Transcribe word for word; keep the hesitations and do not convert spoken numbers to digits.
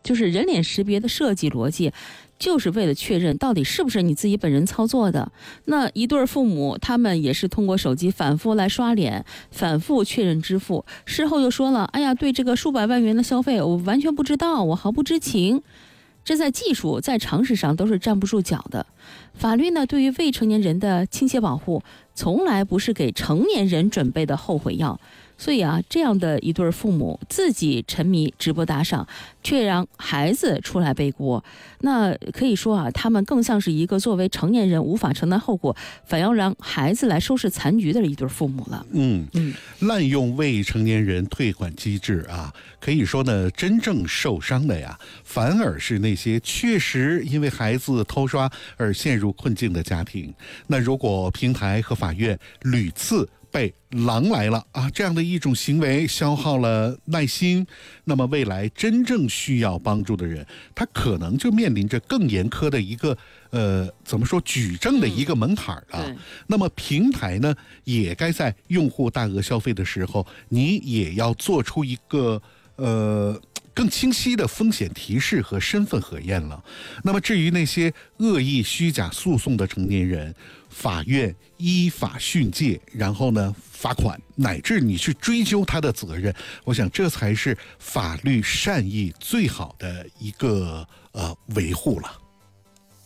就是人脸识别的设计逻辑，就是为了确认到底是不是你自己本人操作的。那一对父母，他们也是通过手机反复来刷脸，反复确认支付，事后又说了，哎呀，对这个数百万元的消费，我完全不知道，我毫不知情。这在技术在常识上都是站不住脚的。法律呢，对于未成年人的倾斜保护，从来不是给成年人准备的后悔药。所以啊，这样的一对父母自己沉迷直播打赏，却让孩子出来背锅，那可以说啊，他们更像是一个作为成年人无法承担后果，反要让孩子来收拾残局的一对父母了。 嗯嗯，滥用未成年人退款机制啊，可以说呢，真正受伤的呀，反而是那些确实因为孩子偷刷而陷入困境的家庭。那如果平台和法院屡次被狼来了啊，这样的一种行为消耗了耐心，那么未来真正需要帮助的人，他可能就面临着更严苛的一个呃，怎么说举证的一个门槛了。嗯、那么平台呢，也该在用户大额消费的时候，你也要做出一个呃。更清晰的风险提示和身份核验了。那么至于那些恶意虚假诉讼的成年人，法院依法训诫，然后呢罚款，乃至你去追究他的责任，我想这才是法律善意最好的一个呃维护了。